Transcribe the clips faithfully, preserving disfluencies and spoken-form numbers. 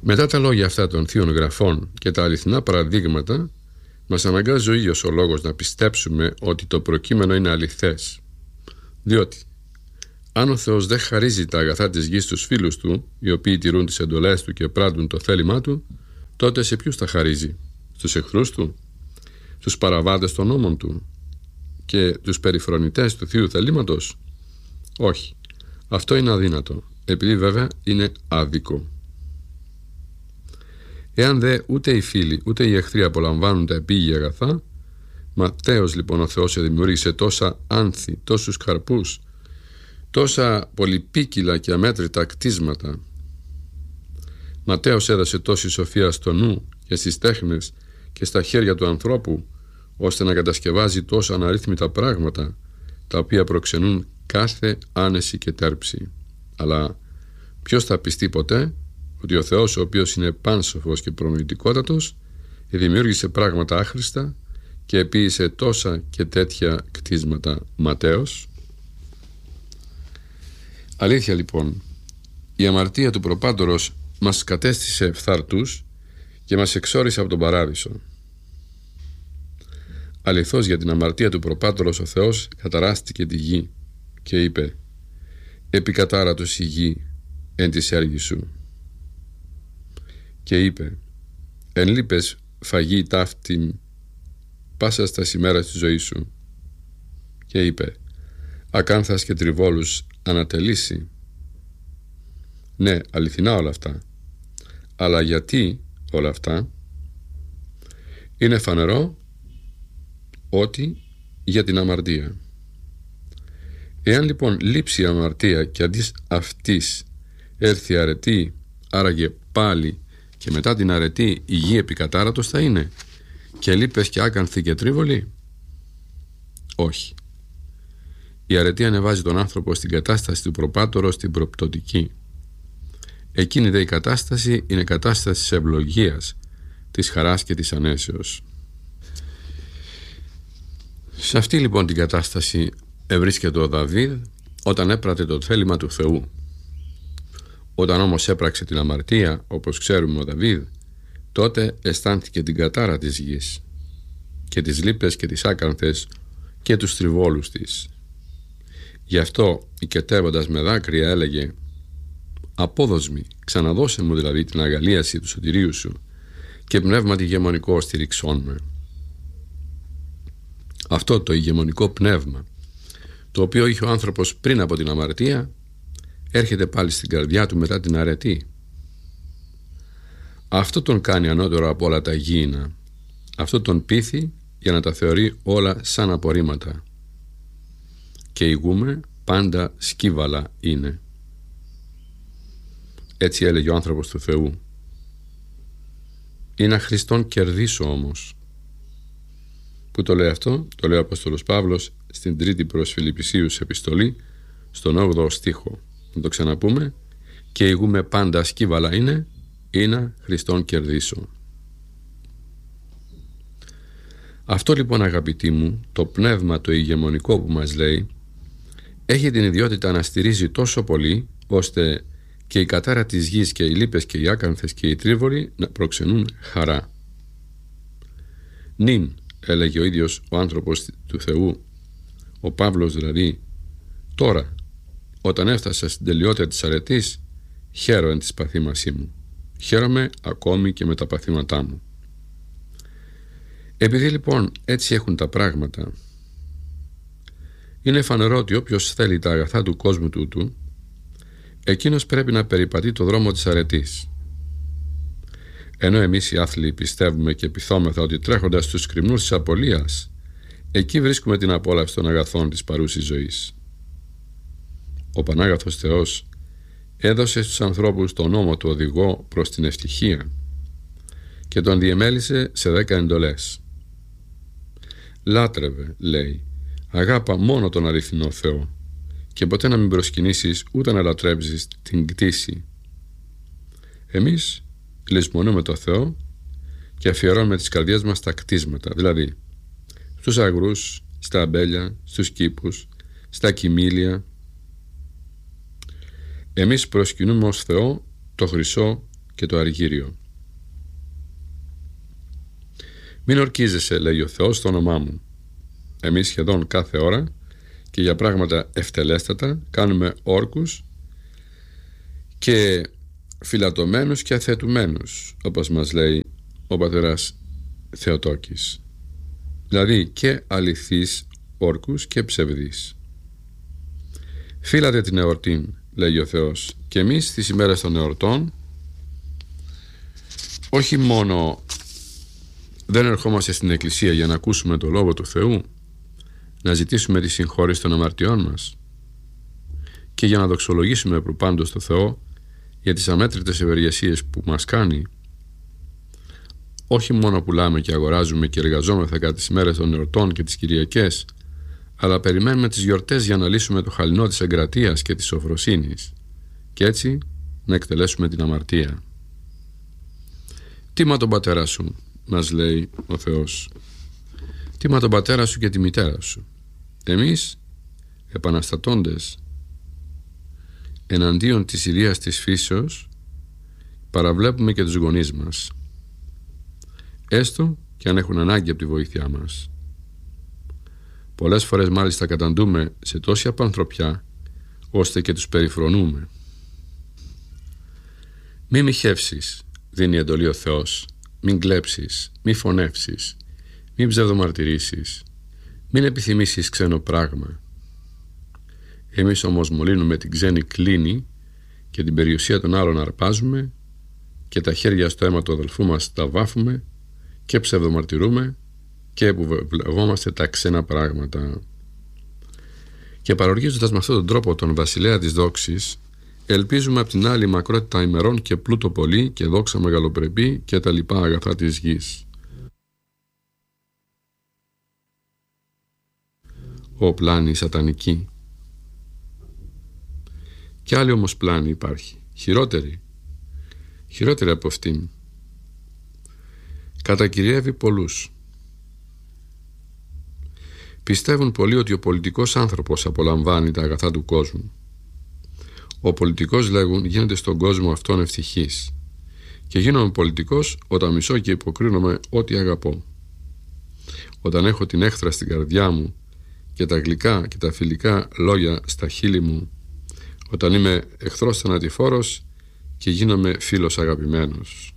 Μετά τα λόγια αυτά των θείων γραφών και τα αληθινά παραδείγματα, μας αναγκάζει ο ίδιος ο λόγος να πιστέψουμε ότι το προκείμενο είναι αληθές. Διότι αν ο Θεός δεν χαρίζει τα αγαθά της γης στους φίλους του, οι οποίοι τηρούν τις εντολές του και πράττουν το θέλημά του, τότε σε ποιους τα χαρίζει? Στους εχθρούς του, στους παραβάτες των νόμων του και τους περιφρονητές του θείου θελήματος? Όχι, αυτό είναι αδύνατο, επειδή βέβαια είναι άδικο. Εάν δε ούτε οι φίλοι ούτε οι εχθροί απολαμβάνουν τα επίγεια αγαθά, ματέως λοιπόν ο Θεός δημιούργησε τόσα άνθη, τόσους καρπούς, τόσα πολυπίκυλα και αμέτρητα κτίσματα. Ματέως έδωσε τόση σοφία στο νου και στις τέχνες και στα χέρια του ανθρώπου, ώστε να κατασκευάζει τόσα αναρρύθμιτα πράγματα, τα οποία προξενούν κάθε άνεση και τέρψη. Αλλά ποιος θα πιστεί ποτέ ότι ο Θεός, ο οποίος είναι πάνσοφος και προνοητικότατος, δημιούργησε πράγματα άχρηστα και επίησε τόσα και τέτοια κτίσματα ματέως? Αλήθεια λοιπόν, η αμαρτία του προπάτορος μας κατέστησε ευθάρτους και μας εξόρισε από τον παράδεισο. Αληθώς, για την αμαρτία του προπάτορος ο Θεός καταράστηκε τη γη και είπε: «Επικατάρατος η γη εν της έργης σου». Και είπε: «Εν λείπες φαγή ταύτην πάσα στα ημέρας της ζωής σου». Και είπε: «Ακάνθας και τριβόλους ανατελήσει». Ναι, αληθινά όλα αυτά. Αλλά γιατί όλα αυτά? Είναι φανερό ότι για την αμαρτία. Εάν λοιπόν λείψει η αμαρτία και αντί αυτής έρθει αρετή, άραγε πάλι και μετά την αρετή η γη επικατάρατος θα είναι και λείπες και άκανθη και τρίβολη? Όχι. Η αρετή ανεβάζει τον άνθρωπο στην κατάσταση του προπάτορου, στην προπτωτική. Εκείνη δε η κατάσταση είναι κατάσταση της ευλογίας, της χαράς και της ανέσεως. Σε αυτή λοιπόν την κατάσταση ευρίσκεται ο Δαβίδ όταν έπρατε το θέλημα του Θεού. Όταν όμως έπραξε την αμαρτία, όπως ξέρουμε ο Δαβίδ, τότε αισθάνθηκε την κατάρα της γης και τις λύπες και τις άκανθες και τους τριβόλους της. Γι' αυτό οικετεύοντας με δάκρυα έλεγε: «Απόδοσμη, ξαναδώσε μου δηλαδή την αγαλίαση του σωτηρίου σου και πνεύματι ηγεμονικό στηριξών με». Αυτό το ηγεμονικό πνεύμα, το οποίο είχε ο άνθρωπος πριν από την αμαρτία, έρχεται πάλι στην καρδιά του μετά την αρετή. Αυτό τον κάνει ανώτερο από όλα τα γήινα. Αυτό τον πείθει για να τα θεωρεί όλα σαν απορρίμματα. Και ηγούμε πάντα σκύβαλα είναι. Έτσι έλεγε ο άνθρωπος του Θεού. Είναι αχρηστόν κερδίσω όμως. Πού το λέει αυτό? Το λέει ο Απόστολος Παύλος στην τρίτη προς Φιλιππισίους επιστολή, στον όγδοο στίχο. Να το ξαναπούμε. Και ηγούμε πάντα σκύβαλα είναι, είναι Χριστόν κερδίσω. Αυτό λοιπόν, αγαπητοί μου, το πνεύμα το ηγεμονικό που μας λέει, έχει την ιδιότητα να στηρίζει τόσο πολύ, ώστε και η κατάρα της γης και οι λύπες και οι άκανθες και οι τρίβολοι να προξενούν χαρά. Νυν, έλεγε ο ίδιος ο άνθρωπος του Θεού, ο Παύλος δηλαδή, τώρα, όταν έφτασα στην τελειότητα της αρετής, χαίρομαι της παθήμασή μου. Χαίρομαι ακόμη και με τα παθήματά μου. Επειδή λοιπόν έτσι έχουν τα πράγματα, είναι φανερό ότι όποιος θέλει τα αγαθά του κόσμου τούτου, εκείνος πρέπει να περιπατεί το δρόμο της αρετής. Ενώ εμείς οι άθλοι πιστεύουμε και πειθόμεθα ότι τρέχοντας στους κρημνούς της απωλείας, εκεί βρίσκουμε την απόλαυση των αγαθών της παρούσης ζωής. Ο Πανάγαθος Θεός έδωσε στους ανθρώπους τον νόμο του οδηγό προς την ευτυχία και τον διεμέλισε σε δέκα εντολές. Λάτρευε, λέει, αγάπα μόνο τον αληθινό Θεό και ποτέ να μην προσκυνήσεις ούτε να λατρέψεις την κτήση. Εμείς λησμονούμε το Θεό και αφιερώνουμε τις καρδιές μας στα κτίσματα, δηλαδή στους αγρούς, στα αμπέλια, στους κήπους, στα κοιμήλια. Εμείς προσκυνούμε ως Θεό το χρυσό και το αργύριο. «Μην ορκίζεσαι», λέει ο Θεός, στο όνομά μου. Εμείς σχεδόν κάθε ώρα και για πράγματα ευτελέστατα κάνουμε όρκους και φυλατωμένους και αθετουμένους, όπως μας λέει ο πατέρας Θεοτόκης. Δηλαδή και αληθείς όρκους και ψευδείς. «Φύλατε την εορτήν», λέει ο Θεός, και εμείς στις ημέρες των εορτών όχι μόνο δεν ερχόμαστε στην εκκλησία για να ακούσουμε το Λόγο του Θεού, να ζητήσουμε τη συγχώρεση των αμαρτιών μας και για να δοξολογήσουμε προπάντως το Θεό για τις αμέτρητες ευεργεσίες που μας κάνει. Όχι μόνο πουλάμε και αγοράζουμε και εργαζόμεθα κατά τις ημέρες των εορτών και τις Κυριακές, αλλά περιμένουμε τις γιορτές για να λύσουμε το χαλινό της εγκρατείας και της σοφροσύνης και έτσι να εκτελέσουμε την αμαρτία. «Τίμα τον πατέρα σου», μας λέει ο Θεός. «Τίμα τον πατέρα σου και τη μητέρα σου». Εμείς, επαναστατώντες εναντίον της ιδείας της φύσεως, παραβλέπουμε και τους γονείς μας, έστω και αν έχουν ανάγκη από τη βοήθειά μας. Πολλές φορές μάλιστα καταντούμε σε τόση απανθρωπιά, ώστε και τους περιφρονούμε. «Μη μοιχεύσεις», δίνει εντολή ο Θεός. «Μην κλέψεις, μη φωνεύσεις, μην ψευδομαρτυρήσεις, μην επιθυμήσεις ξένο πράγμα». Εμείς όμως μολύνουμε την ξένη κλίνη και την περιουσία των άλλων αρπάζουμε και τα χέρια στο αίμα του αδελφού μας τα βάφουμε και ψευδομαρτυρούμε και επιβλεβόμαστε τα ξένα πράγματα. Και παροργίζοντας με αυτόν τον τρόπο τον βασιλέα της δόξης, ελπίζουμε απ' την άλλη μακρότητα ημερών και πλούτο πολύ και δόξα μεγαλοπρεπή και τα λοιπά αγαθά της γης. Ο πλάνη σατανική. Κι άλλη όμως πλάνη υπάρχει, χειρότερη, χειρότερη από αυτήν. Κατακυριεύει πολλούς. Πιστεύουν πολλοί ότι ο πολιτικός άνθρωπος απολαμβάνει τα αγαθά του κόσμου. Ο πολιτικός, λέγουν, γίνεται στον κόσμο αυτόν ευτυχής και γίνομαι πολιτικός όταν μισώ και υποκρίνομαι ό,τι αγαπώ. Όταν έχω την έχθρα στην καρδιά μου και τα γλυκά και τα φιλικά λόγια στα χείλη μου, όταν είμαι εχθρός θανατηφόρος και γίνομαι φίλος αγαπημένος.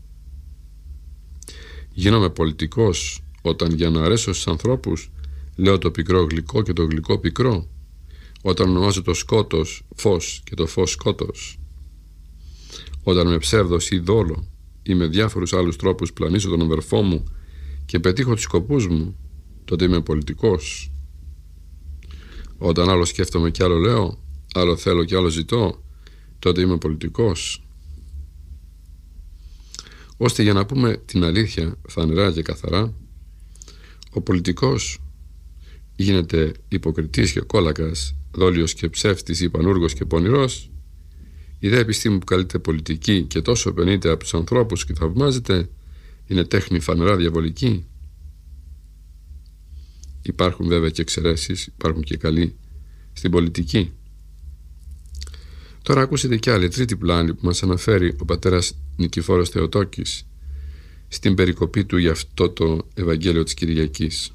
Γίνομαι πολιτικός όταν για να αρέσω στους ανθρώπους λέω το πικρό γλυκό και το γλυκό πικρό, όταν ονομάζω το σκότος φως και το φως σκότος, όταν με ψεύδος ή δόλο ή με διάφορους άλλους τρόπους πλανήσω τον αδερφό μου και πετύχω τους σκοπούς μου, τότε είμαι πολιτικός. Όταν άλλο σκέφτομαι και άλλο λέω, άλλο θέλω και άλλο ζητώ, τότε είμαι πολιτικός. Ώστε για να πούμε την αλήθεια φανερά και καθαρά, ο πολιτικός γίνεται υποκριτής και κόλακας, δόλιος και ψεύτης ή πανούργος και πονηρός. Η δε επιστήμη που καλείται πολιτική και τόσο πενείται από τους ανθρώπους και θαυμάζεται, είναι τέχνη φανερά διαβολική. Υπάρχουν βέβαια και εξαιρέσεις, υπάρχουν και καλοί στην πολιτική. Τώρα ακούσετε κι άλλη τρίτη πλάνη που μας αναφέρει ο πατέρας Νικηφόρος Θεοτόκης στην περικοπή του για αυτό το Ευαγγέλιο της Κυριακής.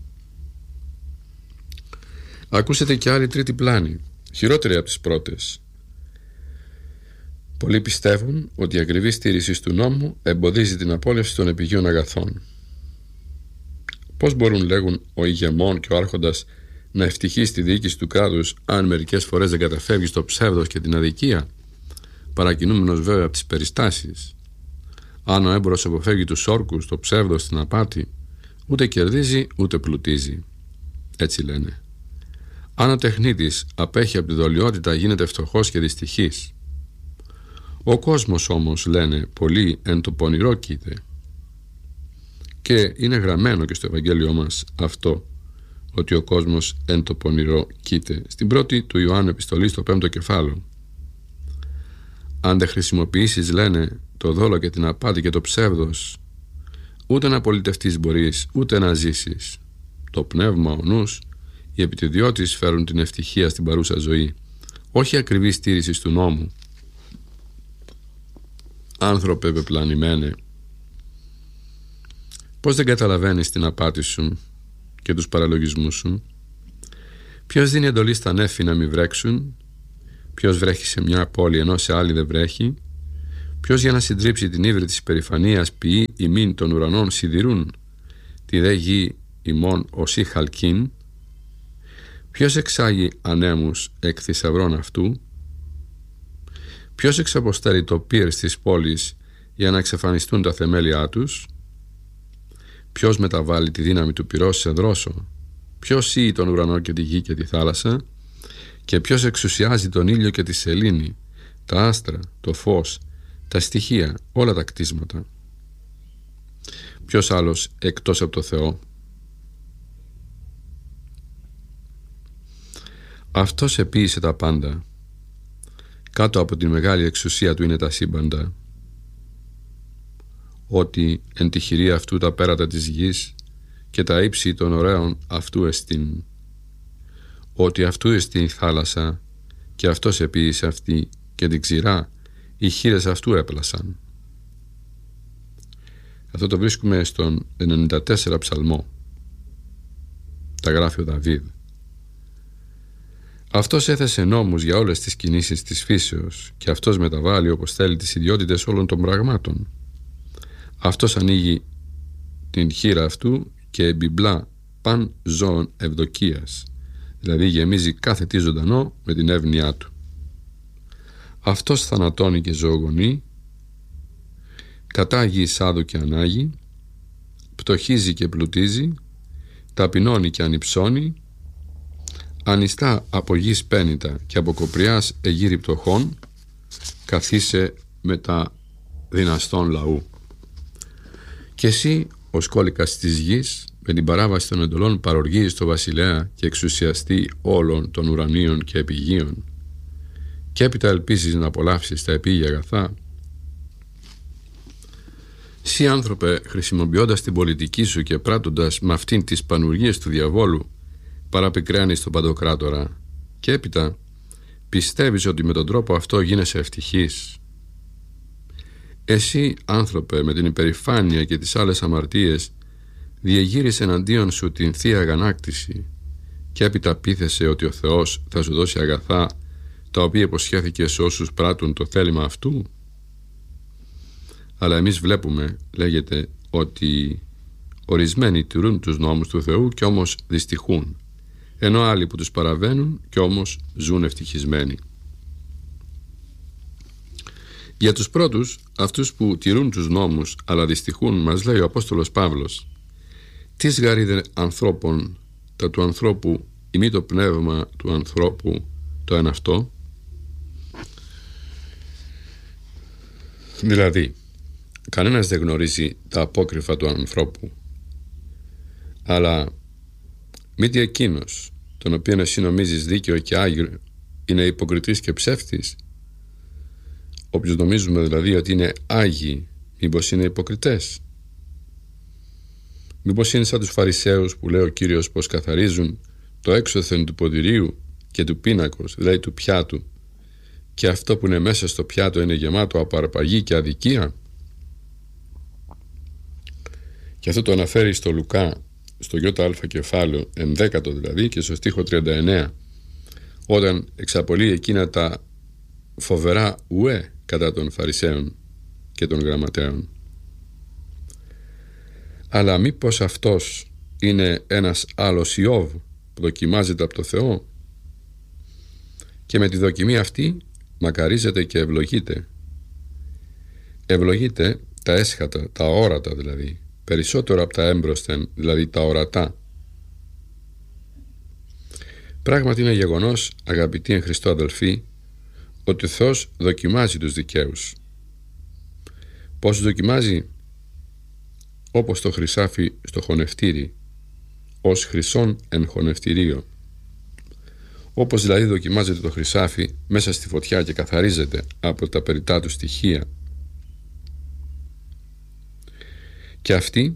Ακούσετε κι άλλη τρίτη πλάνη, χειρότερη από τις πρώτες. Πολλοί πιστεύουν ότι η ακριβή στήριξη του νόμου εμποδίζει την απόλαυση των επιγείων αγαθών. Πώς μπορούν, λέγουν, ο ηγεμόν και ο άρχοντας να ευτυχεί στη διοίκηση του κράτους αν μερικές φορές δεν καταφεύγει στο ψεύδος και την αδικία, παρακινούμενος βέβαια από τις περιστάσεις? Αν ο έμπορος αποφεύγει τους όρκους, το ψεύδος, την απάτη, ούτε κερδίζει ούτε πλουτίζει. Έτσι λένε. Αν ο τεχνίτης απέχει από τη δολιότητα, γίνεται φτωχός και δυστυχής. Ο κόσμος όμως, λένε πολλοί, εν το πονηρό κοίται. Και είναι γραμμένο και στο Ευαγγέλιό μας αυτό, ότι ο κόσμος εν το πονηρό κοίται, στην πρώτη του Ιωάννου επιστολή στο πέμπτο κεφάλαιο. Αν δεν χρησιμοποιήσεις, λένε, το δόλο και την απάτη και το ψεύδος, ούτε να πολιτευτείς μπορείς, ούτε να ζήσεις. Το πνεύμα, ο νους, οι επιτιδιώτες φέρουν την ευτυχία στην παρούσα ζωή, όχι ακριβή στήριση του νόμου. άνθρωπε πεπλανημένε, πώς δεν καταλαβαίνεις την απάτη σου και τους παραλογισμούς σου? Ποιος δίνει εντολή στα νέφη να μην βρέξουν? Ποιος βρέχει σε μια πόλη ενώ σε άλλη δεν βρέχει? Ποιος για να συντρίψει την ύβρη της υπερηφανίας ποιεί ημίν των ουρανών σιδηρούν, τη δε γη ημών οσί χαλκίν? Ποιος εξάγει ανέμους εκ θησαυρών αυτού? Ποιος εξαποστέλει το πύρ στις πόλεις για να εξαφανιστούν τα θεμέλια τους? Ποιος μεταβάλλει τη δύναμη του πυρός σε δρόσο? Ποιος σύει τον ουρανό και τη γη και τη θάλασσα? Και ποιος εξουσιάζει τον ήλιο και τη σελήνη, τα άστρα, το φως, τα στοιχεία, όλα τα κτίσματα? Ποιος άλλος εκτός από το Θεό? Αυτός επίησε τα πάντα. Κάτω από την μεγάλη εξουσία του είναι τα σύμπαντα. Ότι εν τη χειρία αυτού τα πέρατα της γης και τα ύψη των ωραίων αυτού εστίν. Ότι αυτού εστίν η θάλασσα και αυτός επίησε αυτή και την ξηρά οι χείλες αυτού έπλασαν. Αυτό το βρίσκουμε στον ενενήντα τέσσερα ψαλμό. Τα γράφει ο Δαβίδ. Αυτός έθεσε νόμους για όλες τις κινήσεις της φύσεως και αυτός μεταβάλλει όπως θέλει τις ιδιότητες όλων των πραγμάτων. Αυτός ανοίγει την χείρα αυτού και εμπιμπλά παν ζώων ευδοκίας, δηλαδή γεμίζει κάθε τι ζωντανό με την εύνοιά του. Αυτός θανατώνει και ζωογονεί, κατάγει εισάδου και ανάγει, πτωχίζει και πλουτίζει, ταπεινώνει και ανυψώνει, ανιστά από γης πένητα και από κοπριάς εγείρει πτωχών, καθίσε με τα δυναστών λαού. Και εσύ, ο σκόλικας της γης, με την παράβαση των εντολών παροργείς το βασιλέα και εξουσιαστή όλων των ουρανίων και επιγείων, και έπειτα ελπίζεις να απολαύσεις τα επίγεια αγαθά. Συ άνθρωπε, χρησιμοποιώντας την πολιτική σου και πράττοντας με αυτήν τις πανουργίες του διαβόλου, παραπικραίνεις τον Παντοκράτορα, και έπειτα πιστεύεις ότι με τον τρόπο αυτό γίνεσαι ευτυχής. Εσύ, άνθρωπε, με την υπερηφάνεια και τις άλλες αμαρτίες, διεγείρεις εναντίον σου την θεία αγανάκτηση, και έπειτα πείθεσαι ότι ο Θεός θα σου δώσει αγαθά, τα οποία υποσχέθηκε σε όσους πράττουν το θέλημα αυτού. Αλλά εμείς βλέπουμε, λέγεται, ότι ορισμένοι τηρούν τους νόμους του Θεού και όμως δυστυχούν, ενώ άλλοι που τους παραβαίνουν και όμως ζουν ευτυχισμένοι. Για τους πρώτους, αυτούς που τηρούν τους νόμους αλλά δυστυχούν, μας λέει ο Απόστολος Παύλος, «Τις γαρίδε ανθρώπων, τα του ανθρώπου ημί το πνεύμα του ανθρώπου το εν αυτό». Δηλαδή, κανένας δεν γνωρίζει τα απόκρυφα του ανθρώπου, αλλά μήτι εκείνος, τον οποίον εσύ νομίζεις δίκαιο και άγιο, είναι υποκριτής και ψεύτης. Όποιος νομίζουμε δηλαδή ότι είναι άγιοι, μήπως είναι υποκριτές? Μήπως είναι σαν τους Φαρισαίους που λέει ο Κύριος πως καθαρίζουν το έξωθεν του ποτηρίου και του πίνακος, δηλαδή του πιάτου, και αυτό που είναι μέσα στο πιάτο είναι γεμάτο από αρπαγή και αδικία? Και αυτό το αναφέρει στο Λουκά, στο ΙΑ κεφάλαιο, ενδέκατο δηλαδή, και στο στίχο τριάντα εννέα, όταν εξαπολύει εκείνα τα φοβερά ουέ κατά των Φαρισαίων και των γραμματέων. Αλλά μήπως αυτός είναι ένας άλλος Ιώβ που δοκιμάζεται από το Θεό, και με τη δοκιμή αυτή μακαρίζεται και ευλογείται. Ευλογείται τα έσχατα, τα όρατα δηλαδή, περισσότερο από τα έμπροσθεν, δηλαδή τα ορατά. Πράγματι είναι γεγονός, αγαπητοί εν Χριστώ αδελφοί, ότι ο Θεός δοκιμάζει τους δικαίους. Πώς δοκιμάζει? Όπως το χρυσάφι στο χωνευτήρι, ως χρυσόν εν χωνευτηρίο. Όπως δηλαδή δοκιμάζεται το χρυσάφι μέσα στη φωτιά και καθαρίζεται από τα περιτά του στοιχεία. Και αυτοί,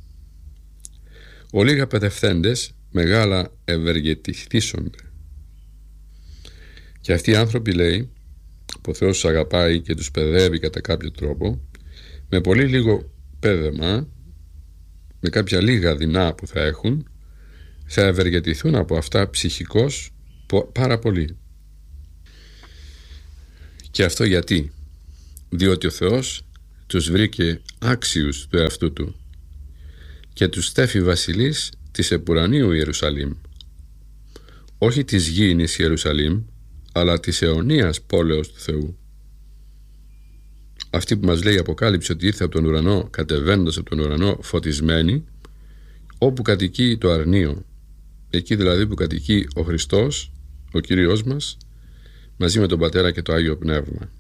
ο λίγα παιδευθέντες, μεγάλα ευεργετηθήσονται. Και αυτοί οι άνθρωποι, λέει, που ο Θεός τους αγαπάει και τους παιδεύει κατά κάποιο τρόπο, με πολύ λίγο πέδεμα, με κάποια λίγα δεινά που θα έχουν, θα ευεργετηθούν από αυτά ψυχικώς πάρα πολύ. Και αυτό γιατί? Διότι ο Θεός τους βρήκε άξιους του εαυτού του και τους στέφει βασιλείς της επουρανίου Ιερουσαλήμ, όχι της γήινης Ιερουσαλήμ, αλλά της αιωνίας πόλεως του Θεού. Αυτή που μας λέει η Αποκάλυψη ότι ήρθε από τον ουρανό, κατεβαίνοντας από τον ουρανό φωτισμένη, όπου κατοικεί το αρνείο, εκεί δηλαδή που κατοικεί ο Χριστός, ο Κύριος μας, μαζί με τον Πατέρα και το Άγιο Πνεύμα.